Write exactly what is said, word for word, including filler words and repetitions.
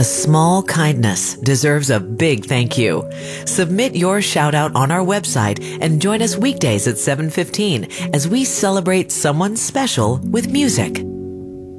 small kindness deserves a big thank you. Submit your shout out on our website and join us weekdays at seven fifteen as we celebrate someone special with music.